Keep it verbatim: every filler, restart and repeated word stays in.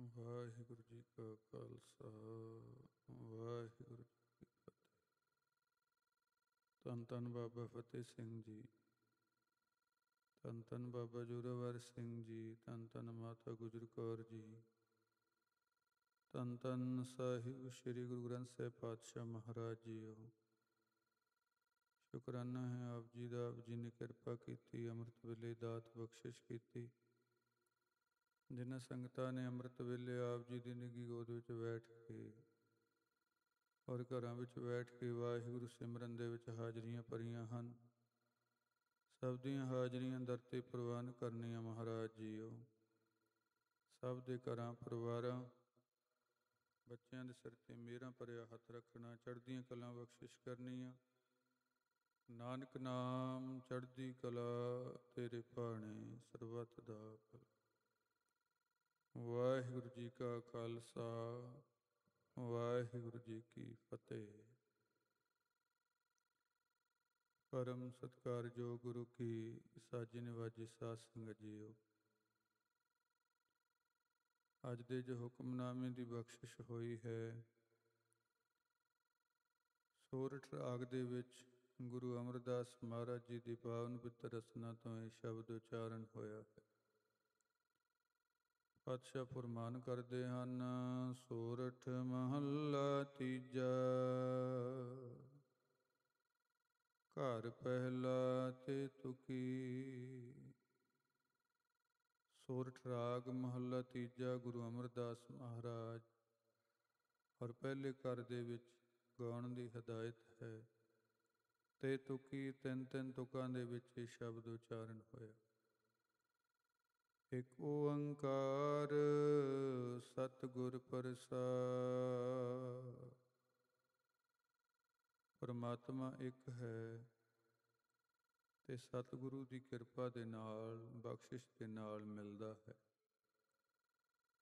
ਵਾਹਿਗੁਰੂ ਜੀ ਕਾ ਖਾਲਸਾ ਵਾਹਿਗੁਰੂ ਜੀ ਕੀ ਫਤਿਹ। ਧੰਨ ਧੰਨ ਬਾਬਾ ਫਤਿਹ ਸਿੰਘ ਜੀ, ਧੰਨ ਧੰਨ ਬਾਬਾ ਜ਼ੋਰਾਵਰ ਸਿੰਘ ਜੀ, ਧੰਨ ਧੰਨ ਮਾਤਾ ਗੁਜਰ ਕੌਰ ਜੀ, ਧੰਨ ਧੰਨ ਸਾਹਿਬ ਸ੍ਰੀ ਗੁਰੂ ਗ੍ਰੰਥ ਸਾਹਿਬ ਪਾਤਸ਼ਾਹ ਮਹਾਰਾਜ ਜੀਓ। ਸ਼ੁਕਰਾਨਾ ਹੈ ਆਪ ਜੀ ਦਾ, ਆਪ ਜੀ ਨੇ ਕਿਰਪਾ ਕੀਤੀ, ਅੰਮ੍ਰਿਤ ਵੇਲੇ ਦਾਤ ਬਖਸ਼ਿਸ਼ ਕੀਤੀ। ਜਿਨ੍ਹਾਂ ਸੰਗਤਾਂ ਨੇ ਅੰਮ੍ਰਿਤ ਵੇਲੇ ਆਪ ਜੀ ਦੀ ਨਿੱਘੀ ਗੋਦ ਵਿੱਚ ਬੈਠ ਕੇ ਔਰ ਘਰਾਂ ਵਿੱਚ ਬੈਠ ਕੇ ਵਾਹਿਗੁਰੂ ਸਿਮਰਨ ਦੇ ਵਿੱਚ ਹਾਜ਼ਰੀਆਂ ਭਰੀਆਂ ਹਨ, ਸਭ ਦੀਆਂ ਹਾਜ਼ਰੀਆਂ ਦਰ 'ਤੇ ਪ੍ਰਵਾਨ ਕਰਨੀਆਂ ਮਹਾਰਾਜ ਜੀਓ। ਸਭ ਦੇ ਘਰਾਂ ਪਰਿਵਾਰਾਂ ਬੱਚਿਆਂ ਦੇ ਸਿਰ 'ਤੇ ਮਿਹਰਾਂ ਭਰਿਆ ਹੱਥ ਰੱਖਣਾ, ਚੜ੍ਹਦੀਆਂ ਕਲਾਂ ਬਖਸ਼ਿਸ਼ ਕਰਨੀਆਂ। ਨਾਨਕ ਨਾਮ ਚੜ੍ਹਦੀ ਕਲਾ ਤੇਰੇ ਭਾਣੇ ਸਰਬੱਤ ਦਾ ਭਲਾ। ਵਾਹਿਗੁਰੂ ਜੀ ਕਾ ਖਾਲਸਾ ਵਾਹਿਗੁਰੂ ਜੀ ਕੀ ਫਤਿਹ। ਪਰਮ ਸਤਿਕਾਰਯੋਗ ਗੁਰੂ ਕੀ ਸਾਜੀ ਨਿਵਾਜੀ ਸਾਧ ਸੰਗਤ ਜੀਓ। ਅੱਜ ਦੇ ਜੋ ਹੁਕਮਨਾਮੇ ਦੀ ਬਖਸ਼ਿਸ਼ ਹੋਈ ਹੈ, ਸੋਰਠ ਰਾਗ ਦੇ ਵਿੱਚ ਗੁਰੂ ਅਮਰਦਾਸ ਮਹਾਰਾਜ ਜੀ ਦੀ ਪਾਵਨ ਪਵਿੱਤਰ ਰਸਨਾ ਤੋਂ ਇਹ ਸ਼ਬਦ ਉਚਾਰਨ ਹੋਇਆ ਹੈ। ਪਾਤਸ਼ਾਹ ਫੁਰਮਾਨ ਕਰਦੇ ਹਨ, ਸੋਰਠ ਮਹੱਲਾ ਤੀਜਾ, ਘਰ ਪਹਿਲਾ ਤੇ ਤੁਕੀ। ਸੋਰਠ ਰਾਗ ਮਹੱਲਾ ਤੀਜਾ ਗੁਰੂ ਅਮਰਦਾਸ ਮਹਾਰਾਜ ਔਰ ਪਹਿਲੇ ਘਰ ਦੇ ਵਿੱਚ ਗਾਉਣ ਦੀ ਹਦਾਇਤ ਹੈ। ਤੇ ਤੁਕੀ ਤਿੰਨ ਤਿੰਨ ਤੁਕਾਂ ਦੇ ਵਿੱਚ ਇਹ ਸ਼ਬਦ ਉਚਾਰਨ ਹੋਇਆ। ਇੱਕ ਓੰਕਾਰ ਸਤਿਗੁਰ ਪ੍ਰਸਾਦਿ। ਪਰਮਾਤਮਾ ਇੱਕ ਹੈ ਤੇ ਸਤਿਗੁਰੂ ਦੀ ਕਿਰਪਾ ਦੇ ਨਾਲ ਬਖਸ਼ਿਸ਼ ਦੇ ਨਾਲ ਮਿਲਦਾ ਹੈ।